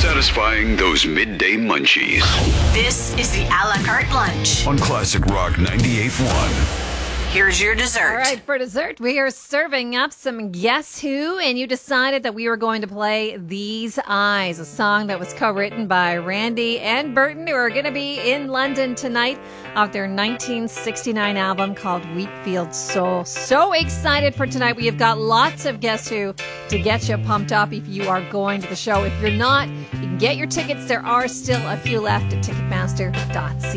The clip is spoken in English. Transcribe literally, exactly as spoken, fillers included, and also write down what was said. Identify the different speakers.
Speaker 1: Satisfying those midday munchies.
Speaker 2: This is the a la carte lunch.
Speaker 1: On Classic Rock ninety-eight point one.
Speaker 2: Here's your dessert.
Speaker 3: All right, for dessert, we are serving up some Guess Who, and you decided that we were going to play These Eyes, a song that was co-written by Randy and Burton, who are going to be in London tonight off their nineteen sixty-nine album called Wheatfield Soul. So excited for tonight. We have got lots of Guess Who to get you pumped up if you are going to the show. If you're not, you can get your tickets. There are still a few left at ticketmaster dot c a.